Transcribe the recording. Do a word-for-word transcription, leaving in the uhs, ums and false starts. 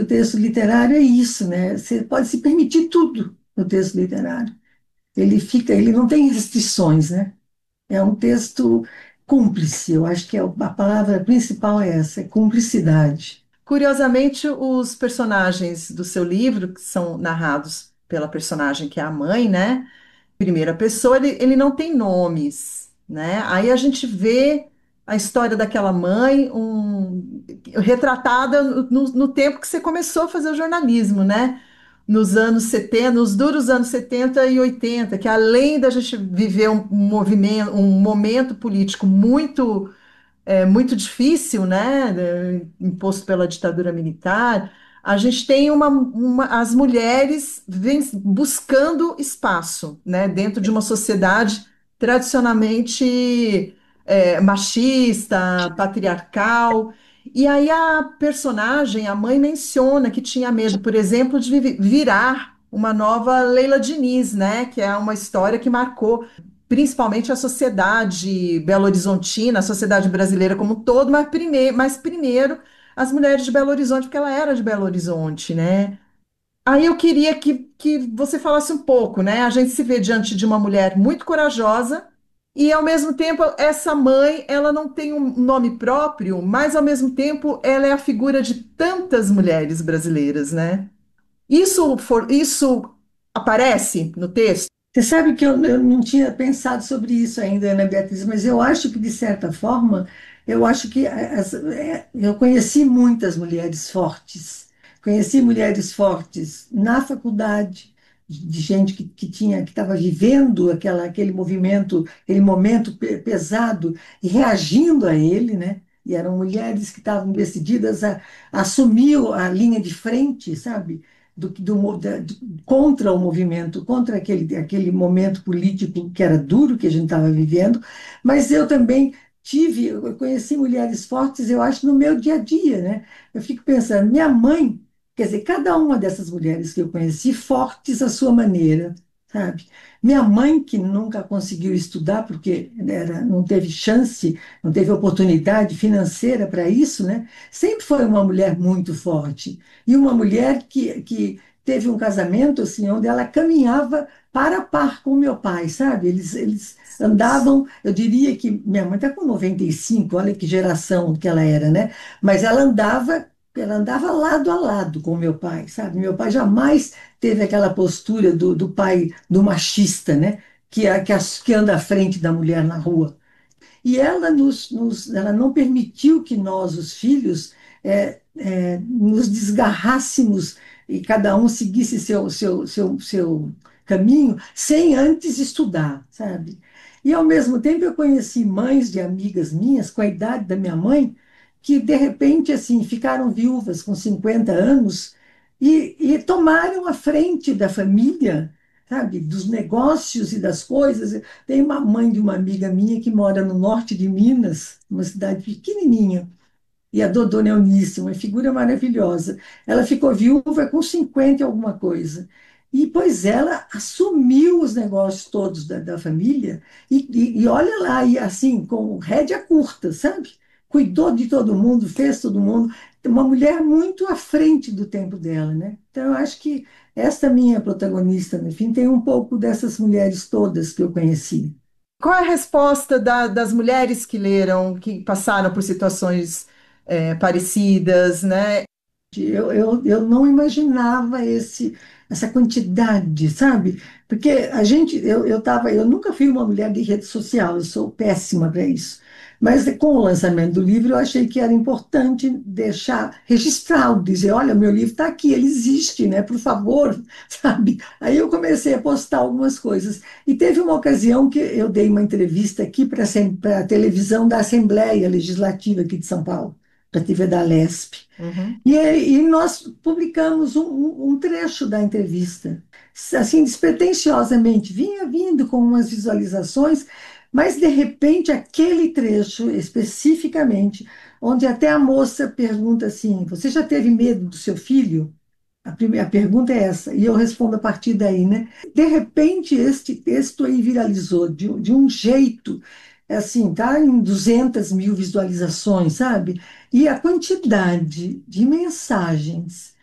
texto literário é isso, né? Você pode se permitir tudo no texto literário. Ele fica, ele não tem restrições, né? É um texto cúmplice. Eu acho que é, a palavra principal é essa, é cumplicidade. Curiosamente, os personagens do seu livro, que são narrados pela personagem que é a mãe, né? Primeira pessoa, ele, ele não tem nomes, né? Aí a gente vê a história daquela mãe um, retratada no, no- no tempo que você começou a fazer o jornalismo, né? Nos anos setenta, nos duros anos setenta e oitenta, que além da gente viver um, um movimento, um momento político muito é, muito difícil, né, né, imposto pela ditadura militar, a gente tem uma, uma- as mulheres vêm buscando espaço, né, dentro de uma sociedade tradicionalmente é, machista, patriarcal. E aí a personagem, a mãe menciona que tinha medo, por exemplo, de vi- virar uma nova Leila Diniz, né, que é uma história que marcou principalmente a sociedade belo-horizontina, a sociedade brasileira como um todo, mas primeiro, mas primeiro as mulheres de Belo Horizonte, porque ela era de Belo Horizonte, né? Aí eu queria que, que você falasse um pouco, né? A gente se vê diante de uma mulher muito corajosa e, ao mesmo tempo, essa mãe, ela não tem um nome próprio, mas, ao mesmo tempo, ela é a figura de tantas mulheres brasileiras, né? Isso, for, isso aparece no texto? Você sabe que eu, eu não tinha pensado sobre isso ainda, Ana Beatriz, mas eu acho que, de certa forma, eu acho que as- é, eu conheci muitas mulheres fortes. Conheci mulheres fortes na faculdade, de de gente que, que tinha, que estava vivendo aquela, aquele movimento, aquele momento pe- pesado e reagindo a ele, né? E eram mulheres que estavam decididas a, a assumir a linha de frente, sabe? Do, do, mo- da- do- contra o movimento, contra aquele, aquele momento político que era duro que a gente estava vivendo, mas eu também tive, eu conheci mulheres fortes, eu acho, no meu dia a dia, né? Eu fico pensando, minha mãe, quer dizer, cada uma dessas mulheres que eu conheci, fortes à sua maneira, sabe? Minha mãe, que nunca conseguiu estudar, porque era, não teve chance, não teve oportunidade financeira para isso, né? Sempre foi uma mulher muito forte. E uma mulher que, que teve um casamento assim, onde ela caminhava para a par com meu pai, sabe? Eles, eles andavam, eu diria que minha mãe está com noventa e cinco, olha que geração que ela era, né? Mas ela andava, ela andava lado a lado com meu pai, sabe? Meu pai jamais teve aquela postura do, do pai, do machista, né? Que, é- que, as- que anda à frente da mulher na rua. E ela, nos, nos- ela não permitiu que nós, os filhos, é, é, nos desgarrássemos e cada um seguisse seu, seu, seu, seu caminho sem antes estudar, sabe? E, ao mesmo tempo, eu conheci mães de amigas minhas, com a idade da minha mãe, que, de repente, assim, ficaram viúvas com cinquenta anos e, e tomaram a frente da família, sabe? Dos negócios e das coisas. Tem uma mãe de uma amiga minha que mora no norte de Minas, uma cidade pequenininha, e a Dodona Eunice, uma figura maravilhosa. Ela ficou viúva com cinquenta e alguma coisa. E, pois, ela assumiu os negócios todos da, da família e, e, e olha lá, e assim, com rédea curta, sabe? Cuidou de todo mundo, fez todo mundo. Uma mulher muito à frente do tempo dela, né? Então, eu acho que esta minha protagonista, no fim, tem um pouco dessas mulheres todas que eu conheci. Qual é a resposta da- das mulheres que leram, que passaram por situações é, parecidas, né? Eu, eu, eu não imaginava esse, essa quantidade, sabe? Porque a gente, eu, eu tava, eu nunca fui uma mulher de rede social, eu sou péssima para isso. Mas com o lançamento do livro, eu achei que era importante deixar registrado, dizer, olha, meu livro está aqui, ele existe, né? Por favor, sabe? Aí eu comecei a postar algumas coisas. E teve uma ocasião que eu dei uma entrevista aqui para a televisão da Assembleia Legislativa aqui de São Paulo, para a T V da Lesp. Uhum. E, e nós publicamos um, um- um trecho da entrevista, assim, despretensiosamente, vinha vindo com umas visualizações, mas de repente aquele trecho especificamente, onde até a moça pergunta assim: Você já teve medo do seu filho? A primeira a pergunta é essa, e eu respondo a partir daí, né? De repente, este texto aí viralizou de, um- de um jeito, é assim, tá em duzentas mil visualizações, sabe? E a quantidade de mensagens